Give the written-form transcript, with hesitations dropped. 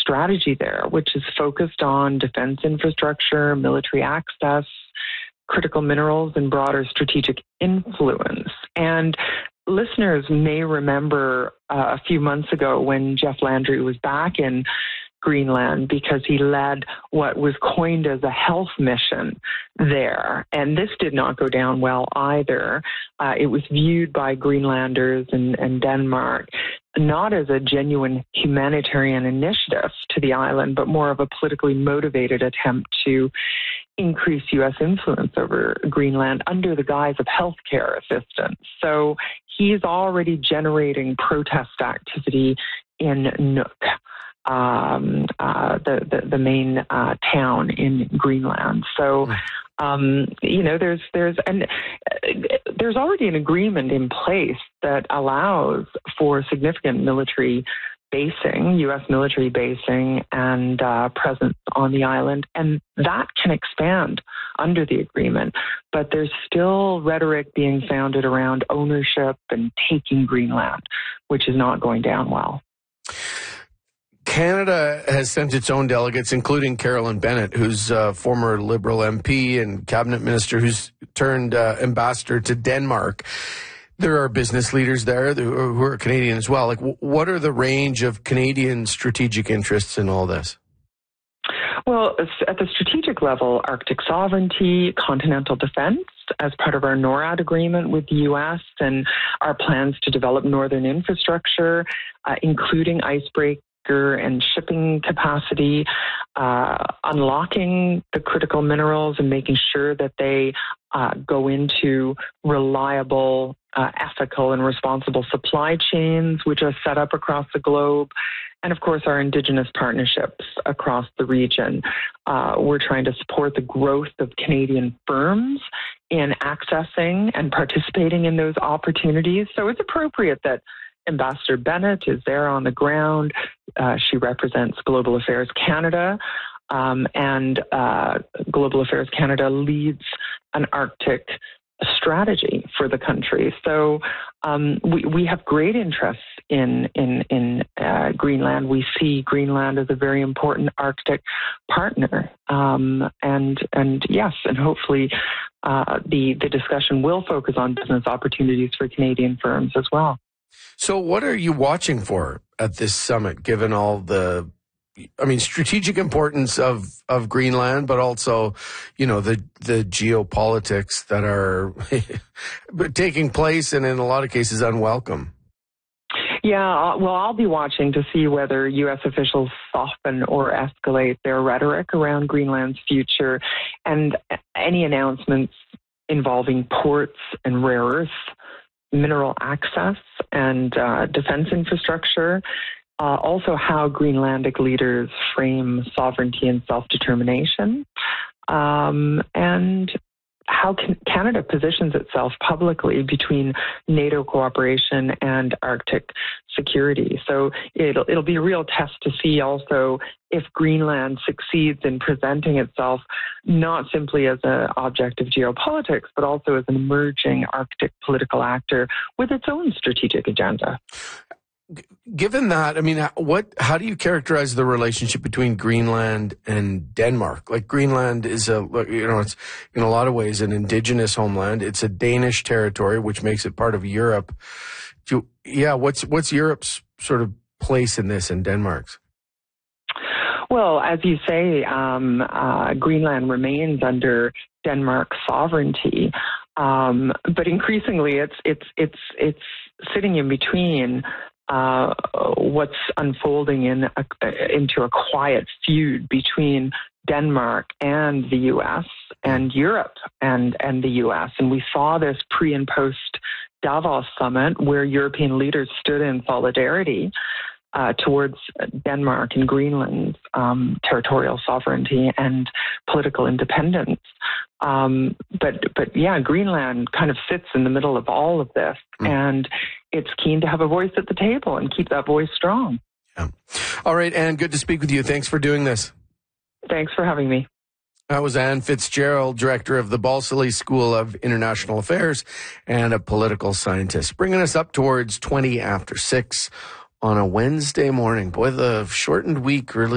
strategy there, which is focused on defense infrastructure, military access, critical minerals, and broader strategic influence. And listeners may remember a few months ago when Jeff Landry was back in Greenland because he led what was coined as a health mission there. And this did not go down well either. It was viewed by Greenlanders and Denmark not as a genuine humanitarian initiative to the island, but more of a politically motivated attempt to increase U.S. influence over Greenland under the guise of healthcare assistance. So he's already generating protest activity in Nuuk, the main town in Greenland. So, there's already an agreement in place that allows for significant military basing, U.S. military basing and presence on the island, and that can expand under the agreement. But there's still rhetoric being founded around ownership and taking Greenland, which is not going down well. Canada has sent its own delegates, including Carolyn Bennett, who's a former Liberal MP and cabinet minister who's turned ambassador to Denmark. There are business leaders there who are Canadian as well. Like, what are the range of Canadian strategic interests in all this? Well, at the strategic level, Arctic sovereignty, continental defense, as part of our NORAD agreement with the U.S. and our plans to develop northern infrastructure, including icebreaker and shipping capacity, unlocking the critical minerals and making sure that they go into reliable, ethical and responsible supply chains, which are set up across the globe. And of course, our Indigenous partnerships across the region. We're trying to support the growth of Canadian firms in accessing and participating in those opportunities. So it's appropriate that Ambassador Bennett is there on the ground. She represents Global Affairs Canada, and Global Affairs Canada leads an Arctic strategy for the country. So we have great interests in Greenland. We see Greenland as a very important Arctic partner, and yes, and hopefully the discussion will focus on business opportunities for Canadian firms as well. So what are you watching for at this summit, given all the, strategic importance of Greenland, but also, the geopolitics that are taking place and in a lot of cases unwelcome? Yeah, well, I'll be watching to see whether U.S. officials soften or escalate their rhetoric around Greenland's future, and any announcements involving ports and rare earths, mineral access and defense infrastructure, also how Greenlandic leaders frame sovereignty and self-determination, and how Canada positions itself publicly between NATO cooperation and Arctic security. So it'll be a real test to see also if Greenland succeeds in presenting itself not simply as an object of geopolitics, but also as an emerging Arctic political actor with its own strategic agenda. Given that, how do you characterize the relationship between Greenland and Denmark? Like, Greenland is it's in a lot of ways an indigenous homeland. It's a Danish territory, which makes it part of Europe. What's Europe's sort of place in this and Denmark's? Well, as you say, Greenland remains under Denmark's sovereignty, but increasingly it's sitting in between what's unfolding into a quiet feud between Denmark and the U.S. and Europe and the U.S. And we saw this pre and post Davos summit where European leaders stood in solidarity towards Denmark and Greenland's territorial sovereignty and political independence. But Greenland kind of sits in the middle of all of this, and it's keen to have a voice at the table and keep that voice strong. Yeah. All right, Anne, good to speak with you. Thanks for doing this. Thanks for having me. That was Anne Fitzgerald, director of the Balsillie School of International Affairs and a political scientist, bringing us up towards 20 after 6 on a Wednesday morning. Boy, the shortened week really